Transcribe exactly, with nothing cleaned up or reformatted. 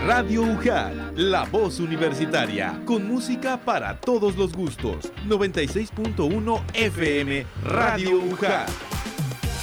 Radio U J A T, la voz universitaria, con música para todos los gustos. noventa y seis punto uno F M, Radio U J A T.